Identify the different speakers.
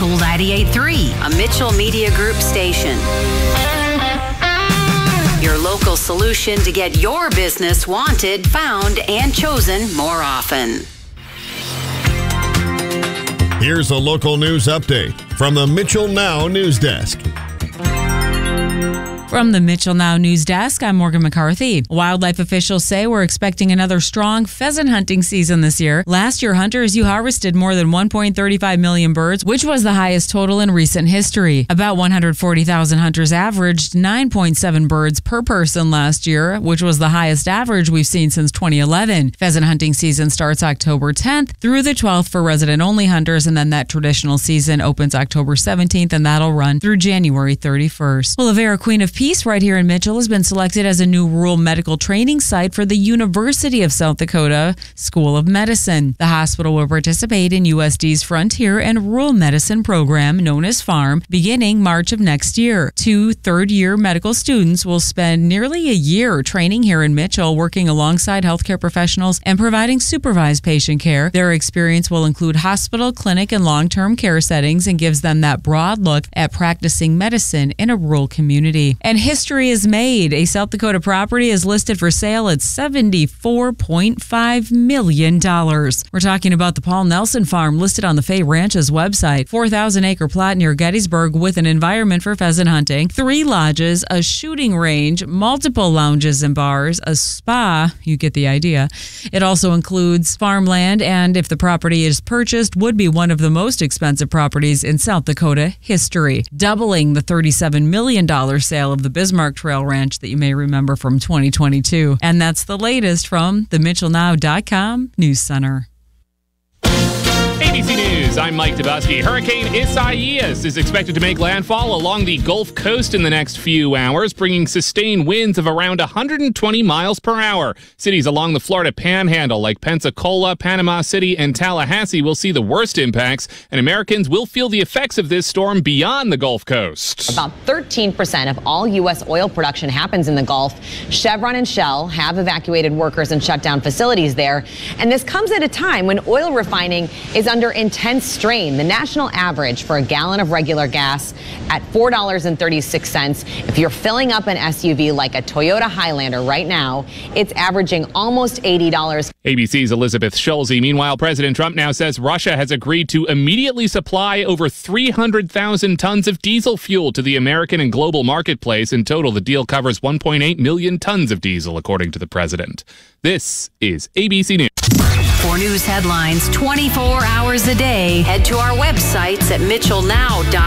Speaker 1: Cool 98.3, a Mitchell Media Group station. Your local solution to get your business wanted, found, and chosen more often.
Speaker 2: Here's a local news update from the Mitchell Now News Desk.
Speaker 3: From the Mitchell Now News Desk, I'm Morgan McCarthy. Wildlife officials say we're expecting another strong pheasant hunting season this year. Last year, hunters harvested more than 1.35 million birds, which was the highest total in recent history. About 140,000 hunters averaged 9.7 birds per person last year, which was the highest average we've seen since 2011. Pheasant hunting season starts October 10th through the 12th for resident-only hunters, and then that traditional season opens October 17th, and that'll run through January 31st. Well, Avera Queen of Peace right here in Mitchell has been selected as a new rural medical training site for the University of South Dakota School of Medicine. The hospital will participate in USD's Frontier and Rural Medicine program, known as FARM, beginning March of next year. 2 third-year medical students will spend nearly a year training here in Mitchell, working alongside healthcare professionals and providing supervised patient care. Their experience will include hospital, clinic, and long-term care settings and gives them that broad look at practicing medicine in a rural community. And history is made. A South Dakota property is listed for sale at $74.5 million. We're talking about the Paul Nelson Farm listed on the Fay Ranch's website. 4,000-acre plot near Gettysburg with an environment for pheasant hunting, 3 lodges, a shooting range, multiple lounges and bars, a spa. You get the idea. It also includes farmland, and if the property is purchased, would be one of the most expensive properties in South Dakota history, doubling the $37 million sale of the Bismarck Trail Ranch that you may remember from 2022. And that's the latest from the MitchellNow.com News Center.
Speaker 4: ABC News, I'm Mike Dabowski. Hurricane Isaias is expected to make landfall along the Gulf Coast in the next few hours, bringing sustained winds of around 120 miles per hour. Cities along the Florida Panhandle like Pensacola, Panama City, and Tallahassee will see the worst impacts, and Americans will feel the effects of this storm beyond the Gulf Coast.
Speaker 5: About 13% of all U.S. oil production happens in the Gulf. Chevron and Shell have evacuated workers and shut down facilities there, and this comes at a time when oil refining is under intense strain. The national average for a gallon of regular gas at $4.36. If you're filling up an SUV like a Toyota Highlander right now, it's averaging almost $80.
Speaker 4: ABC's Elizabeth Schulze. Meanwhile, President Trump now says Russia has agreed to immediately supply over 300,000 tons of diesel fuel to the American and global marketplace. In total, the deal covers 1.8 million tons of diesel, according to the president. This is ABC News.
Speaker 1: For news headlines 24 hours a day, head to our websites at mitchellnow.com.